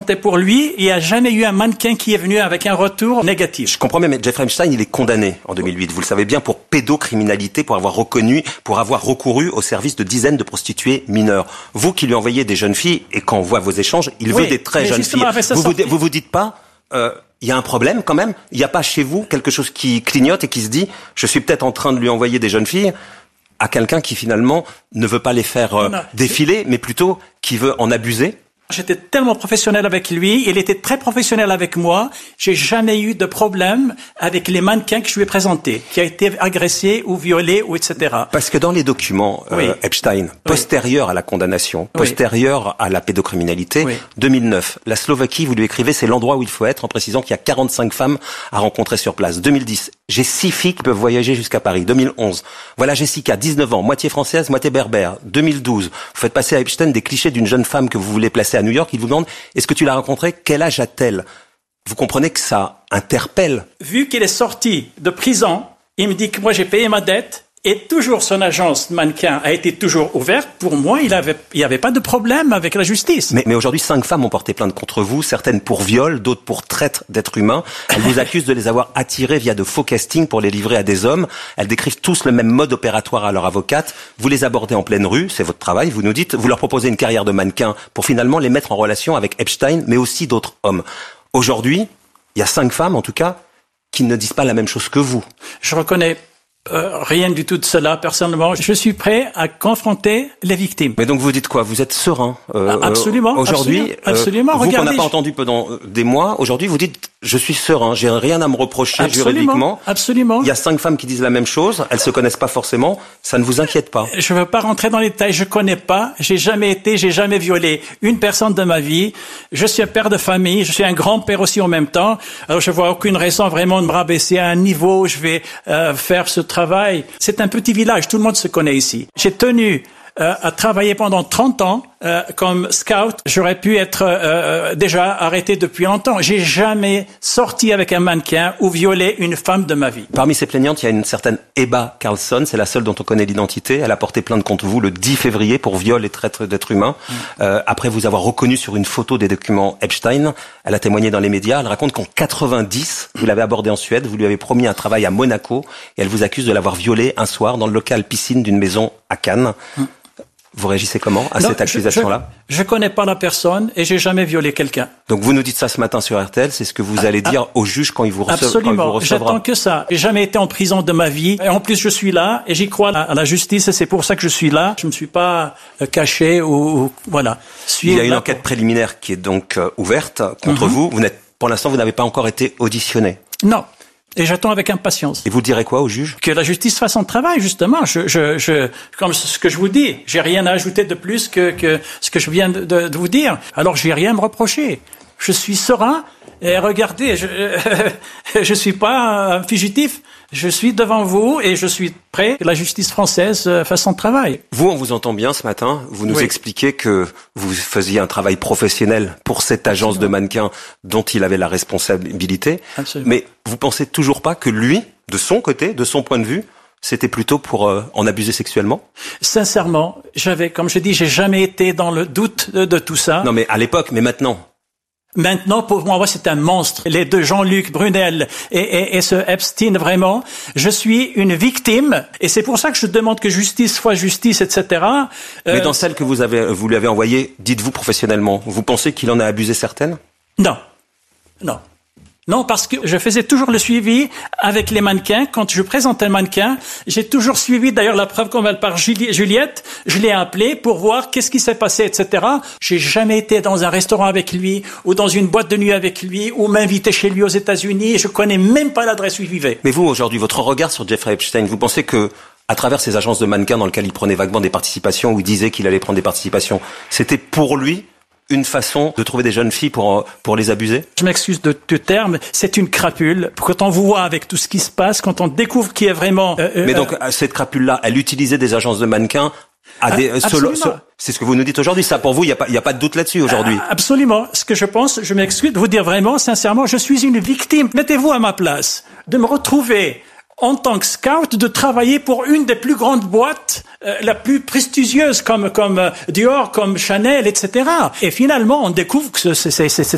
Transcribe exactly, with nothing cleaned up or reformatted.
présenté pour lui, il n'y a jamais eu un mannequin qui est venu avec un retour négatif. Je comprends bien, mais Jeffrey Epstein, il est condamné en deux mille huit. Vous le savez bien, pour pédocriminalité, pour avoir reconnu, pour avoir recouru au service de dizaines de prostituées mineures. Vous qui lui envoyez des jeunes filles, et quand on voit vos échanges, il oui, veut des très jeunes filles. Vous vous, vous vous dites pas, euh, il y a un problème quand même? Il n'y a pas chez vous quelque chose qui clignote et qui se dit, je suis peut-être en train de lui envoyer des jeunes filles à quelqu'un qui finalement ne veut pas les faire euh, non, défiler, mais plutôt qui veut en abuser? J'étais tellement professionnel avec lui, il était très professionnel avec moi. J'ai jamais eu de problème avec les mannequins que je lui ai présentés, qui a été agressé ou violé ou et cetera. Parce que dans les documents euh, oui. Epstein, postérieurs oui. à la condamnation, postérieurs oui. à la pédocriminalité, oui. deux mille neuf, la Slovaquie, vous lui écrivez, c'est l'endroit où il faut être, en précisant qu'il y a quarante-cinq femmes à rencontrer sur place. deux mille dix, j'ai six filles qui peuvent voyager jusqu'à Paris. deux mille onze, voilà Jessica, dix-neuf ans, moitié française, moitié berbère. deux mille douze, vous faites passer à Epstein des clichés d'une jeune femme que vous voulez placer à New York. Il vous demande, est-ce que tu l'as rencontrée? Quel âge a-t-elle? Vous comprenez que ça interpelle. Vu qu'il est sorti de prison, il me dit que moi j'ai payé ma dette et toujours son agence mannequin a été toujours ouverte. Pour moi, il avait, il y avait pas de problème avec la justice. Mais, mais aujourd'hui, cinq femmes ont porté plainte contre vous, certaines pour viol, d'autres pour traite d'êtres humains. Elles vous accusent de les avoir attirés via de faux castings pour les livrer à des hommes. Elles décrivent tous le même mode opératoire à leur avocate. Vous les abordez en pleine rue, c'est votre travail, vous nous dites, vous leur proposez une carrière de mannequin pour finalement les mettre en relation avec Epstein, mais aussi d'autres hommes. Aujourd'hui, il y a cinq femmes, en tout cas, qui ne disent pas la même chose que vous. Je reconnais Euh, rien du tout de cela, personnellement. Je suis prêt à confronter les victimes. Mais donc vous dites quoi? Vous êtes serein euh, Absolument. Aujourd'hui, absolument, absolument. Euh, vous Regardez, qu'on n'a pas je... entendu pendant des mois, aujourd'hui vous dites je suis serein, j'ai rien à me reprocher absolument, juridiquement. Absolument. Il y a cinq femmes qui disent la même chose, elles se connaissent pas forcément, ça ne vous inquiète pas? Je veux pas rentrer dans les détails, je connais pas, j'ai jamais été, j'ai jamais violé une personne de ma vie. Je suis un père de famille, je suis un grand-père aussi en même temps. Alors je vois aucune raison vraiment de me rabaisser à un niveau où je vais euh, faire ce travail. C'est un petit village, tout le monde se connaît ici. J'ai tenu euh, à travailler pendant trente ans euh, comme scout. J'aurais pu être euh, déjà arrêté depuis longtemps. J'ai jamais sorti avec un mannequin ou violé une femme de ma vie. Parmi ces plaignantes, il y a une certaine Ebba Carlson, c'est la seule dont on connaît l'identité. Elle a porté plainte contre vous le dix février pour viol et traite d'êtres humains. Mmh. Euh, après vous avoir reconnu sur une photo des documents Epstein, elle a témoigné dans les médias. Elle raconte qu'en quatre-vingt-dix, vous l'avez abordée en Suède, vous lui avez promis un travail à Monaco et elle vous accuse de l'avoir violée un soir dans le local piscine d'une maison à Cannes. Mmh. Vous réagissez comment à non, cette accusation-là? Je, je, je connais pas la personne et j'ai jamais violé quelqu'un. Donc vous nous dites ça ce matin sur R T L, c'est ce que vous allez dire ah, au juge quand il vous, rece- absolument. quand il vous recevra? J'attends que ça. J'ai jamais été en prison de ma vie. Et en plus, je suis là et j'y crois à la justice et c'est pour ça que je suis là. Je me suis pas caché ou, ou voilà. Il y a une enquête pour... préliminaire qui est donc euh, ouverte contre mm-hmm. vous. Vous n'êtes, pour l'instant, vous n'avez pas encore été auditionné. Non. Et j'attends avec impatience. Et vous direz quoi au juge? Que la justice fasse son travail, justement. Je, je, je, comme ce que je vous dis, j'ai rien à ajouter de plus que, que ce que je viens de, de, de vous dire. Alors, je n'ai rien à me reprocher. Je suis serein. Et regardez, je, je suis pas un fugitif. Je suis devant vous et je suis prêt que la justice française fasse son travail. Vous, on vous entend bien ce matin. Vous nous oui. expliquez que vous faisiez un travail professionnel pour cette agence Absolument. de mannequins dont il avait la responsabilité. Absolument. Mais vous pensez toujours pas que lui, de son côté, de son point de vue, c'était plutôt pour euh, en abuser sexuellement? Sincèrement, j'avais, comme je dis, j'ai jamais été dans le doute de, de tout ça. Non, mais à l'époque, mais maintenant. Maintenant, pour moi, c'est un monstre. Les deux Jean-Luc Brunel et, et, et ce Epstein, vraiment, je suis une victime. Et c'est pour ça que je demande que justice soit justice, et cetera. Euh, Mais dans celle que vous avez, vous lui avez envoyée, dites-vous professionnellement, vous pensez qu'il en a abusé certaines? Non. Non. Non, parce que je faisais toujours le suivi avec les mannequins. Quand je présentais un mannequin, j'ai toujours suivi, d'ailleurs, la preuve qu'on va par Juliette. Je l'ai appelé pour voir qu'est-ce qui s'est passé, et cetera. J'ai jamais été dans un restaurant avec lui ou dans une boîte de nuit avec lui ou m'inviter chez lui aux États-Unis. Je connais même pas l'adresse où il vivait. Mais vous, aujourd'hui, votre regard sur Jeffrey Epstein, vous pensez que, à travers ces agences de mannequins dans lesquelles il prenait vaguement des participations, où il disait qu'il allait prendre des participations, c'était pour lui une façon de trouver des jeunes filles pour pour les abuser? Je m'excuse de ce terme, c'est une crapule. Quand on voit avec tout ce qui se passe, quand on découvre qui est vraiment... Euh, Mais donc, euh, cette crapule-là, elle utilisait des agences de mannequins à des... Ah, absolument. Solo, c'est ce que vous nous dites aujourd'hui. Ça, pour vous, il n'y a pas, il y a pas de doute là-dessus aujourd'hui. Absolument. Ce que je pense, je m'excuse de vous dire vraiment, sincèrement, je suis une victime. Mettez-vous à ma place. De me retrouver en tant que scout, de travailler pour une des plus grandes boîtes, euh, la plus prestigieuse, comme comme euh, Dior, comme Chanel, et cetera. Et finalement, on découvre que c'est, c'est, c'est